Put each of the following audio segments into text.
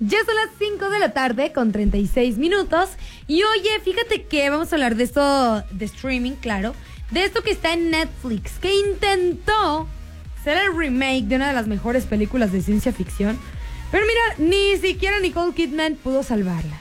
Ya son las 5 de la tarde con 36 minutos. Y oye, fíjate que vamos a hablar de esto de streaming, claro. De esto que está en Netflix, que intentó ser el remake de una de las mejores películas de ciencia ficción. Pero mira, ni siquiera Nicole Kidman pudo salvarla.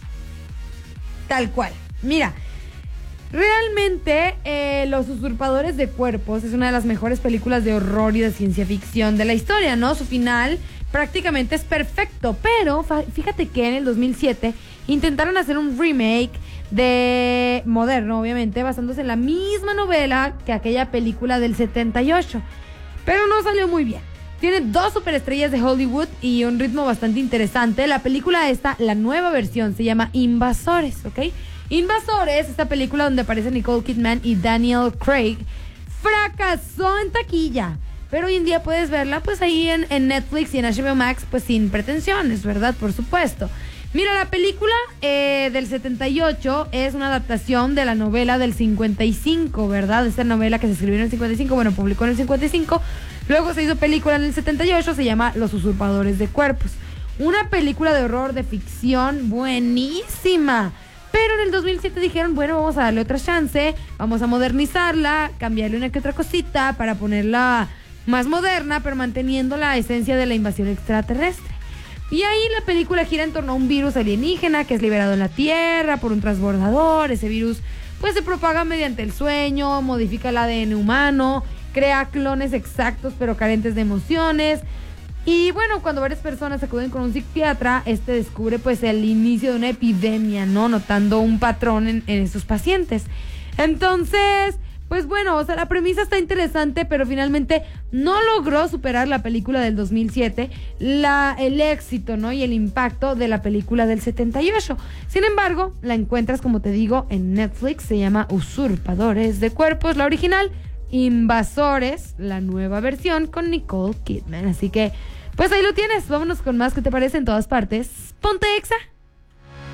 Tal cual. Mira, realmente Los Usurpadores de Cuerpos es una de las mejores películas de horror y de ciencia ficción de la historia, ¿no? Su final prácticamente es perfecto, pero fíjate que en el 2007 intentaron hacer un remake de moderno, obviamente, basándose en la misma novela que aquella película del 78, pero no salió muy bien. Tiene 2 superestrellas de Hollywood y un ritmo bastante interesante. La película esta, la nueva versión, se llama Invasores, ¿ok? Invasores, esta película donde aparece Nicole Kidman y Daniel Craig, fracasó en taquilla. Pero hoy en día puedes verla pues ahí en Netflix y en HBO Max, pues sin pretensiones, ¿verdad? Por supuesto. Mira, la película del 78 es una adaptación de la novela del 55, ¿verdad? Esta novela que se escribió en el 55, bueno, publicó en el 55, luego se hizo película en el 78, se llama Los Usurpadores de Cuerpos. Una película de horror, de ficción, buenísima. Pero en el 2007 dijeron, bueno, vamos a darle otra chance, vamos a modernizarla, cambiarle una que otra cosita para ponerla más moderna, pero manteniendo la esencia de la invasión extraterrestre. Y ahí la película gira en torno a un virus alienígena que es liberado en la Tierra por un transbordador. Ese virus pues se propaga mediante el sueño, modifica el ADN humano, crea clones exactos pero carentes de emociones. Y bueno, cuando varias personas acuden con un psiquiatra, descubre pues el inicio de una epidemia, ¿no? Notando un patrón en estos pacientes. Entonces, pues bueno, o sea, la premisa está interesante, pero finalmente no logró superar la película del 2007, el éxito, ¿no? Y el impacto de la película del 78. Sin embargo, la encuentras, como te digo, en Netflix, se llama Usurpadores de Cuerpos, la original, Invasores, la nueva versión con Nicole Kidman. Así que, pues ahí lo tienes. Vámonos con más. ¿Qué te parece? En todas partes. Ponte Exa.